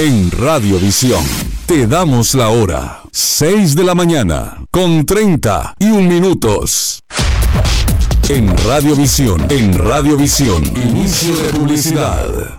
En Radiovisión te damos la hora. 6 de la mañana con 31 minutos. En Radiovisión, inicio de publicidad.